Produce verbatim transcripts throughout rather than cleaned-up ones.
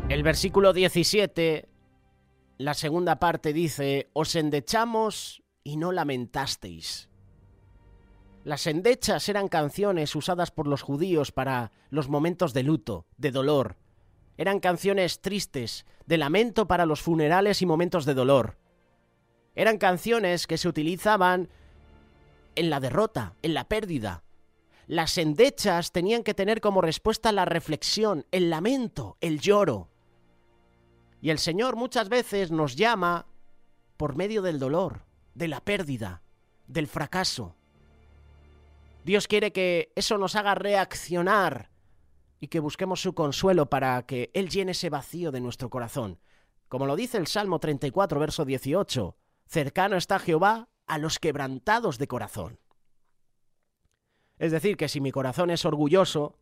El versículo diecisiete, la segunda parte dice: os endechamos y no lamentasteis. Las endechas eran canciones usadas por los judíos para los momentos de luto, de dolor. Eran canciones tristes, de lamento para los funerales y momentos de dolor. Eran canciones que se utilizaban en la derrota, en la pérdida. Las endechas tenían que tener como respuesta la reflexión, el lamento, el lloro. Y el Señor muchas veces nos llama por medio del dolor, de la pérdida, del fracaso. Dios quiere que eso nos haga reaccionar y que busquemos su consuelo para que Él llene ese vacío de nuestro corazón. Como lo dice el Salmo treinta y cuatro, verso dieciocho, cercano está Jehová a los quebrantados de corazón. Es decir, que si mi corazón es orgulloso,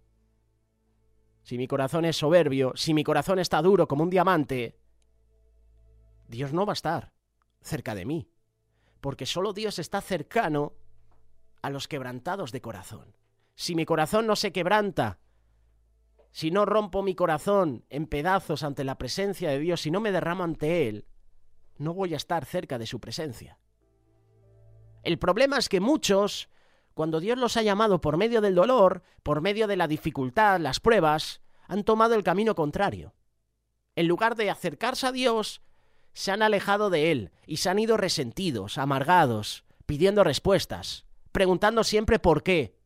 si mi corazón es soberbio, si mi corazón está duro como un diamante, Dios no va a estar cerca de mí, porque solo Dios está cercano a los quebrantados de corazón. Si mi corazón no se quebranta, si no rompo mi corazón en pedazos ante la presencia de Dios, si no me derramo ante Él, no voy a estar cerca de su presencia. El problema es que muchos, cuando Dios los ha llamado por medio del dolor, por medio de la dificultad, las pruebas, han tomado el camino contrario. En lugar de acercarse a Dios, se han alejado de Él y se han ido resentidos, amargados, pidiendo respuestas, preguntando siempre por qué.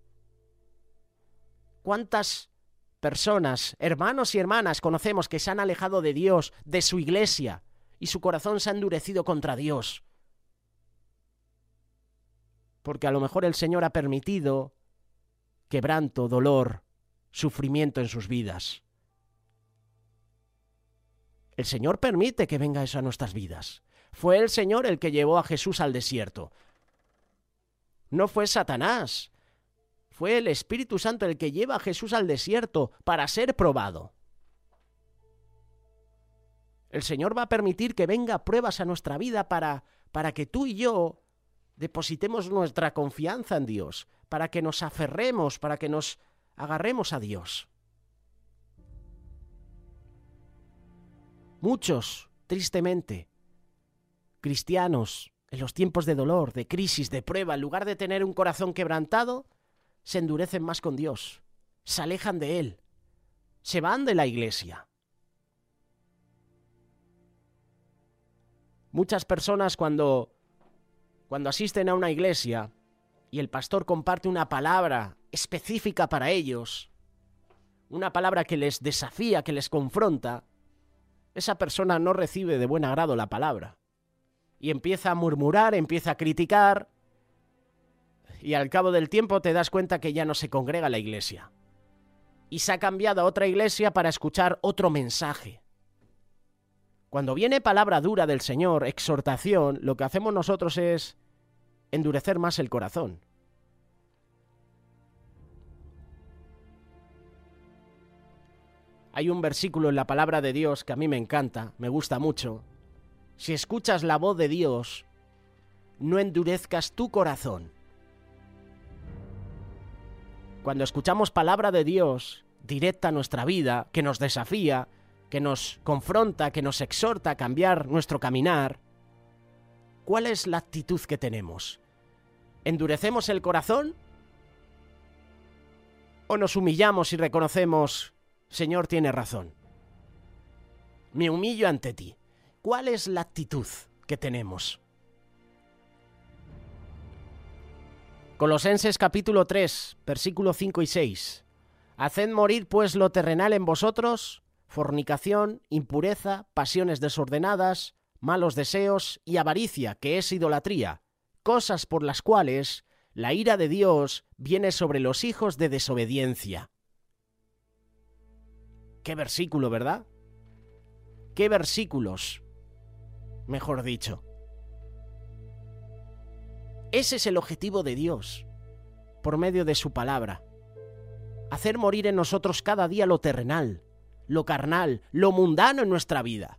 ¿Cuántas personas, hermanos y hermanas, conocemos que se han alejado de Dios, de su iglesia, y su corazón se ha endurecido contra Dios? Porque a lo mejor el Señor ha permitido quebranto, dolor, sufrimiento en sus vidas. El Señor permite que venga eso a nuestras vidas. Fue el Señor el que llevó a Jesús al desierto. No fue Satanás. Fue el Espíritu Santo el que lleva a Jesús al desierto para ser probado. El Señor va a permitir que venga pruebas a nuestra vida para, para que tú y yo depositemos nuestra confianza en Dios, para que nos aferremos, para que nos agarremos a Dios. Muchos, tristemente, cristianos, en los tiempos de dolor, de crisis, de prueba, en lugar de tener un corazón quebrantado, se endurecen más con Dios, se alejan de Él, se van de la iglesia. Muchas personas cuando, cuando asisten a una iglesia y el pastor comparte una palabra específica para ellos, una palabra que les desafía, que les confronta, esa persona no recibe de buen agrado la palabra y empieza a murmurar, empieza a criticar, y al cabo del tiempo te das cuenta que ya no se congrega la iglesia y se ha cambiado a otra iglesia para escuchar otro mensaje. Cuando viene palabra dura del Señor, exhortación, lo que hacemos nosotros es endurecer más el corazón. Hay un versículo en la palabra de Dios que a mí me encanta, me gusta mucho. Si escuchas la voz de Dios, no endurezcas tu corazón. Cuando escuchamos palabra de Dios directa a nuestra vida, que nos desafía, que nos confronta, que nos exhorta a cambiar nuestro caminar, ¿cuál es la actitud que tenemos? ¿Endurecemos el corazón? ¿O nos humillamos y reconocemos, Señor, tiene razón? Me humillo ante ti. ¿Cuál es la actitud que tenemos? Colosenses capítulo tres, versículos cinco y seis. Haced morir pues lo terrenal en vosotros, fornicación, impureza, pasiones desordenadas, malos deseos y avaricia, que es idolatría, cosas por las cuales la ira de Dios viene sobre los hijos de desobediencia. Qué versículo, ¿verdad? Qué versículos, mejor dicho. Ese es el objetivo de Dios, por medio de su palabra. Hacer morir en nosotros cada día lo terrenal, lo carnal, lo mundano en nuestra vida.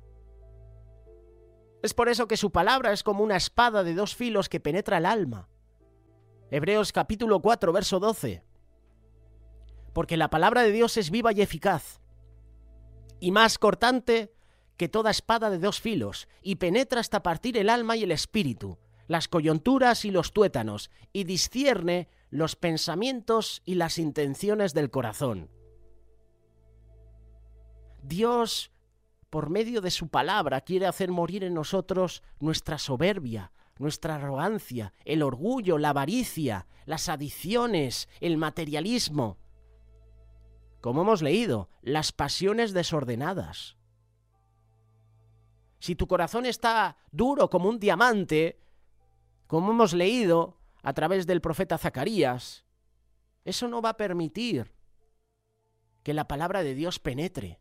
Es por eso que su palabra es como una espada de dos filos que penetra el alma. Hebreos capítulo cuatro, verso doce. Porque la palabra de Dios es viva y eficaz. y más cortante que toda espada de dos filos, y penetra hasta partir el alma y el espíritu, las coyunturas y los tuétanos, y discierne los pensamientos y las intenciones del corazón. Dios, por medio de su palabra, quiere hacer morir en nosotros nuestra soberbia, nuestra arrogancia, el orgullo, la avaricia, las adicciones, el materialismo. Como hemos leído, las pasiones desordenadas. Si tu corazón está duro como un diamante, como hemos leído a través del profeta Zacarías, eso no va a permitir que la palabra de Dios penetre.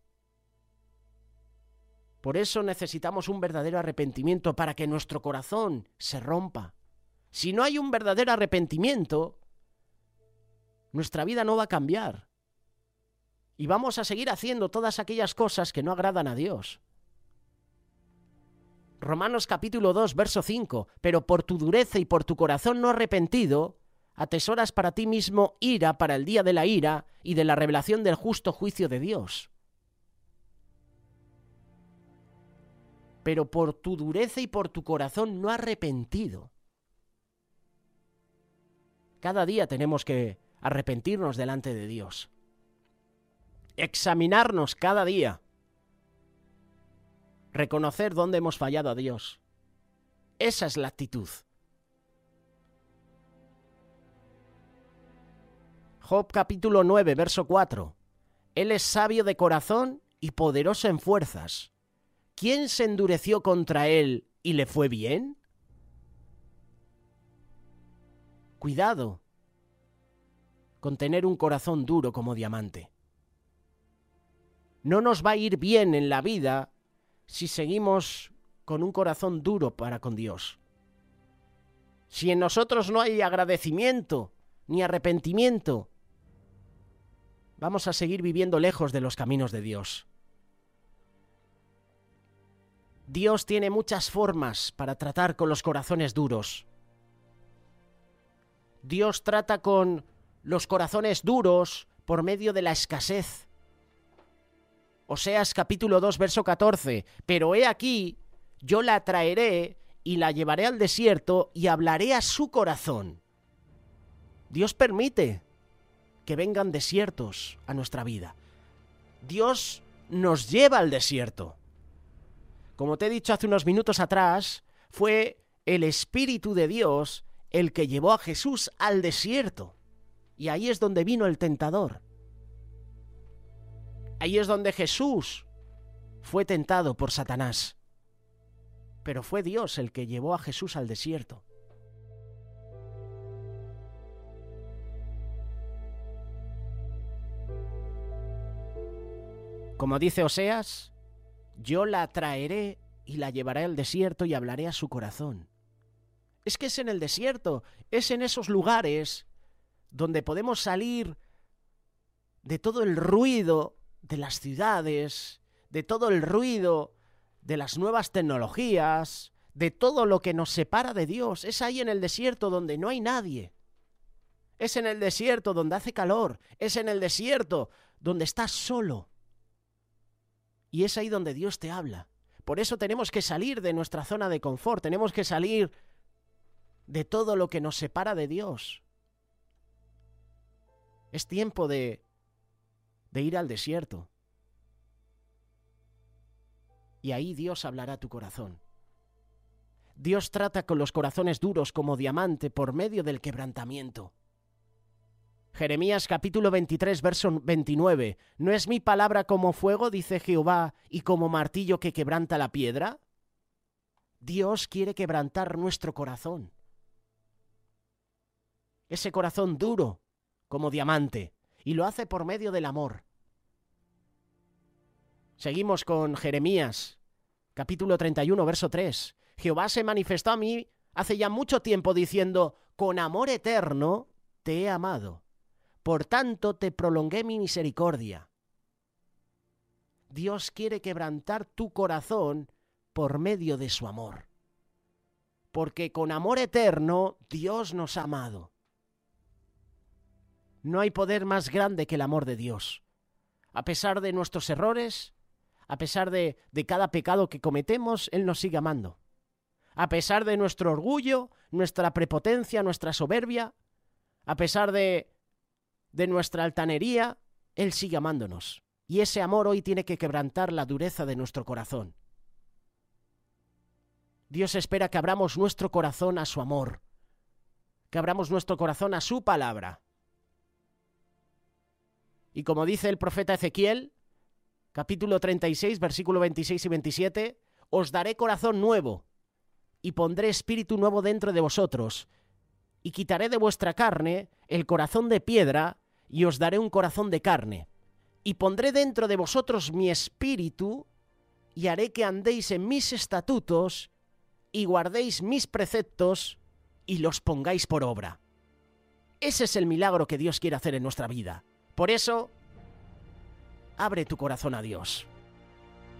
Por eso necesitamos un verdadero arrepentimiento para que nuestro corazón se rompa. Si no hay un verdadero arrepentimiento, nuestra vida no va a cambiar. Y vamos a seguir haciendo todas aquellas cosas que no agradan a Dios. Romanos capítulo dos, verso cinco. Pero por tu dureza y por tu corazón no arrepentido, atesoras para ti mismo ira para el día de la ira y de la revelación del justo juicio de Dios. Pero por tu dureza y por tu corazón no arrepentido. Cada día tenemos que arrepentirnos delante de Dios. Examinarnos cada día. Reconocer dónde hemos fallado a Dios. Esa es la actitud. Job capítulo nueve, verso cuatro. Él es sabio de corazón y poderoso en fuerzas. ¿Quién se endureció contra él y le fue bien? Cuidado con tener un corazón duro como diamante. No nos va a ir bien en la vida si seguimos con un corazón duro para con Dios. Si en nosotros no hay agradecimiento ni arrepentimiento, vamos a seguir viviendo lejos de los caminos de Dios. Dios tiene muchas formas para tratar con los corazones duros. Dios trata con los corazones duros por medio de la escasez. Oseas capítulo dos, verso catorce. Pero he aquí, yo la traeré y la llevaré al desierto y hablaré a su corazón. Dios permite que vengan desiertos a nuestra vida. Dios nos lleva al desierto. Como te he dicho hace unos minutos atrás, fue el Espíritu de Dios el que llevó a Jesús al desierto. Y ahí es donde vino el tentador. Ahí es donde Jesús fue tentado por Satanás. Pero fue Dios el que llevó a Jesús al desierto. Como dice Oseas, yo la traeré y la llevaré al desierto y hablaré a su corazón. Es que es en el desierto, es en esos lugares donde podemos salir de todo el ruido de las ciudades, de todo el ruido de las nuevas tecnologías, de todo lo que nos separa de Dios. Es ahí en el desierto donde no hay nadie. Es en el desierto donde hace calor. Es en el desierto donde estás solo. Y es ahí donde Dios te habla. Por eso tenemos que salir de nuestra zona de confort. Tenemos que salir de todo lo que nos separa de Dios. Es tiempo de, de ir al desierto. Y ahí Dios hablará a tu corazón. Dios trata con los corazones duros como diamante por medio del quebrantamiento. Jeremías capítulo veintitrés, verso veintinueve. ¿No es mi palabra como fuego, dice Jehová, y como martillo que quebranta la piedra? Dios quiere quebrantar nuestro corazón. Ese corazón duro como diamante, y lo hace por medio del amor. Seguimos con Jeremías, capítulo treinta y uno, verso tres. Jehová se manifestó a mí hace ya mucho tiempo diciendo, con amor eterno te he amado, por tanto te prolongué mi misericordia. Dios quiere quebrantar tu corazón por medio de su amor, porque con amor eterno Dios nos ha amado. No hay poder más grande que el amor de Dios. A pesar de nuestros errores, a pesar de, de cada pecado que cometemos, Él nos sigue amando. A pesar de nuestro orgullo, nuestra prepotencia, nuestra soberbia, a pesar de, de nuestra altanería, Él sigue amándonos. Y ese amor hoy tiene que quebrantar la dureza de nuestro corazón. Dios espera que abramos nuestro corazón a su amor, que abramos nuestro corazón a su palabra. Y como dice el profeta Ezequiel, capítulo treinta y seis, versículo veintiséis y veintisiete, os daré corazón nuevo y pondré espíritu nuevo dentro de vosotros y quitaré de vuestra carne el corazón de piedra y os daré un corazón de carne. Y pondré dentro de vosotros mi espíritu y haré que andéis en mis estatutos y guardéis mis preceptos y los pongáis por obra. Ese es el milagro que Dios quiere hacer en nuestra vida. Por eso, abre tu corazón a Dios.